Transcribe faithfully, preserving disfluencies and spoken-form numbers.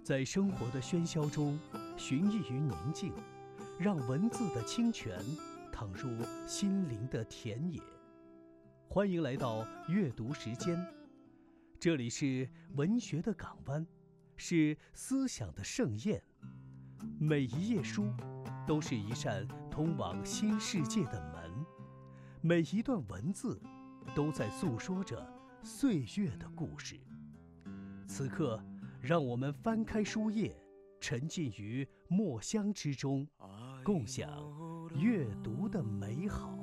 在生活的喧嚣中，寻觅于宁静，让文字的清泉淌入心灵的田野。欢迎来到阅读时间，这里是文学的港湾，是思想的盛宴。每一页书都是一扇通往新世界的门，每一段文字都在诉说着岁月的故事。此刻，让我们翻开书页，沉浸于墨香之中，共享阅读的美好。